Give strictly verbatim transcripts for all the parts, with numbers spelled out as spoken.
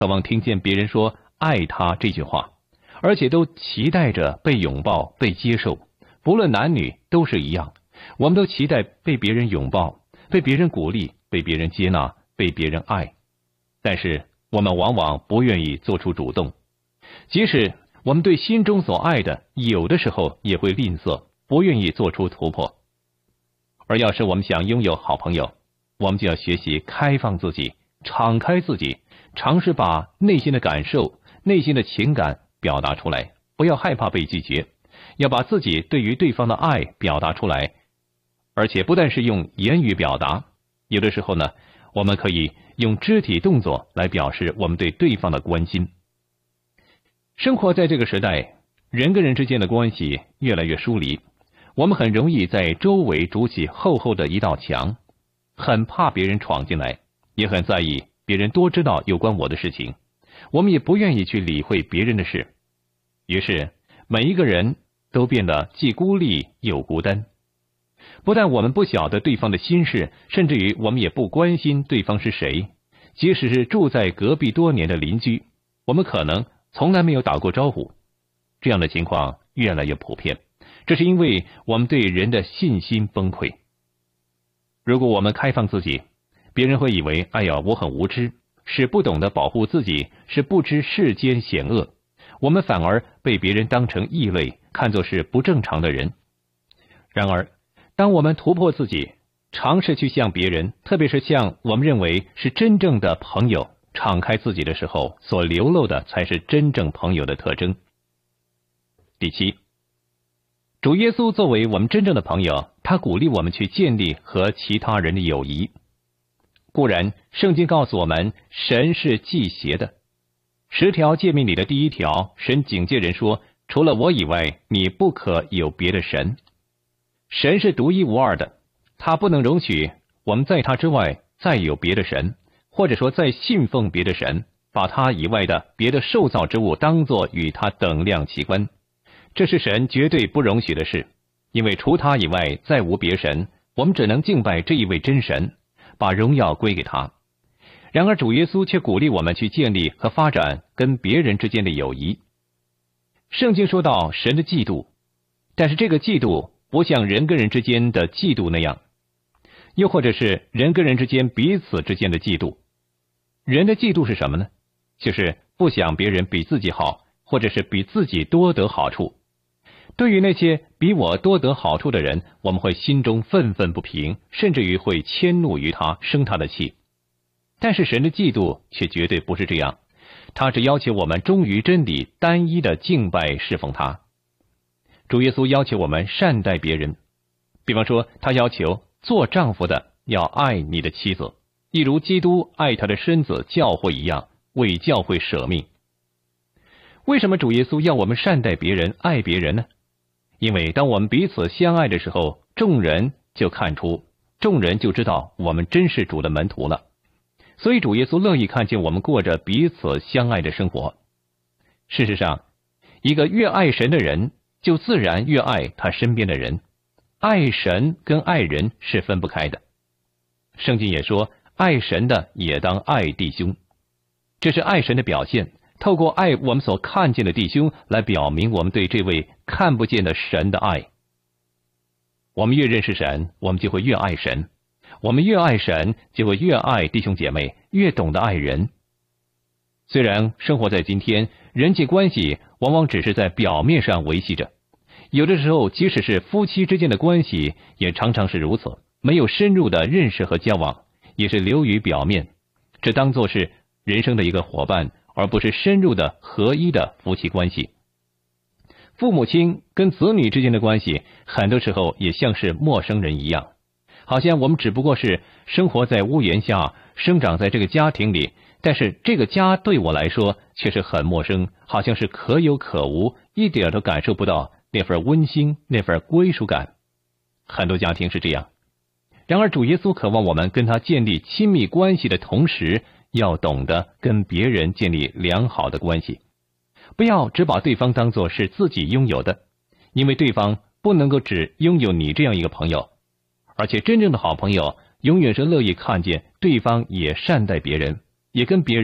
渴望听见别人说爱他这句话，而且都期待着被拥抱、被接受，不论男女都是一样，我们都期待被别人拥抱，被别人鼓励，被别人接纳，被别人爱。但是我们往往不愿意做出主动，即使我们对心中所爱的有的时候也会吝啬，不愿意做出突破。而要是我们想拥有好朋友，我们就要学习开放自己，敞开自己，尝试把内心的感受、内心的情感表达出来，不要害怕被拒绝，要把自己对于对方的爱表达出来，而且不但是用言语表达，有的时候呢，我们可以用肢体动作来表示我们对对方的关心。生活在这个时代，人跟人之间的关系越来越疏离，我们很容易在周围筑起厚厚的一道墙，很怕别人闯进来，也很在意别人多知道有关我的事情，我们也不愿意去理会别人的事。于是每一个人都变得既孤立又孤单。不但我们不晓得对方的心事，甚至于我们也不关心对方是谁，即使是住在隔壁多年的邻居，我们可能从来没有打过招呼。这样的情况越来越普遍，这是因为我们对人的信心崩溃。如果我们开放自己，别人会以为哎呀，我很无知，是不懂得保护自己，是不知世间险恶，我们反而被别人当成异类，看作是不正常的人。然而当我们突破自己，尝试去向别人，特别是向我们认为是真正的朋友敞开自己的时候，所流露的才是真正朋友的特征。第七，主耶稣作为我们真正的朋友，他鼓励我们去建立和其他人的友谊。固然圣经告诉我们神是忌邪的，十条诫命里的第一条，神警戒人说，除了我以外，你不可有别的神。神是独一无二的，他不能容许我们在他之外再有别的神，或者说再信奉别的神，把他以外的别的受造之物当作与他等量齐观。这是神绝对不容许的事，因为除他以外再无别神，我们只能敬拜这一位真神，把荣耀归给他。然而主耶稣却鼓励我们去建立和发展跟别人之间的友谊。圣经说到神的嫉妒，但是这个嫉妒不像人跟人之间的嫉妒那样，又或者是人跟人之间彼此之间的嫉妒。人的嫉妒是什么呢？就是不想别人比自己好，或者是比自己多得好处。对于那些比我多得好处的人，我们会心中愤愤不平，甚至于会迁怒于他，生他的气。但是神的嫉妒却绝对不是这样，他只要求我们忠于真理，单一的敬拜侍奉他。主耶稣要求我们善待别人，比方说他要求做丈夫的要爱你的妻子，一如基督爱他的身子教会一样，为教会舍命。为什么主耶稣要我们善待别人，爱别人呢？因为当我们彼此相爱的时候，众人就看出，众人就知道我们真是主的门徒了。所以主耶稣乐意看见我们过着彼此相爱的生活。事实上，一个越爱神的人，就自然越爱他身边的人。爱神跟爱人是分不开的。圣经也说，爱神的也当爱弟兄。这是爱神的表现，透过爱我们所看见的弟兄来表明我们对这位看不见的神的爱。我们越认识神，我们就会越爱神。我们越爱神，就会越爱弟兄姐妹，越懂得爱人。虽然生活在今天，人际关系往往只是在表面上维系着，有的时候即使是夫妻之间的关系也常常是如此，没有深入的认识和交往，也是流于表面，这当作是人生的一个伙伴，而不是深入的合一的夫妻关系。父母亲跟子女之间的关系很多时候也像是陌生人一样，好像我们只不过是生活在屋檐下，生长在这个家庭里，但是这个家对我来说却是很陌生，好像是可有可无，一点都感受不到那份温馨，那份归属感。很多家庭是这样。然而主耶稣渴望我们跟他建立亲密关系的同时，要懂得跟别人建立良好的关系，不要只把对方当作是自己拥有的，因为对方不能够只拥有你这样一个朋友。而且真正的好朋友永远是乐意看见对方也善待别人，也跟别人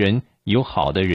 有好的人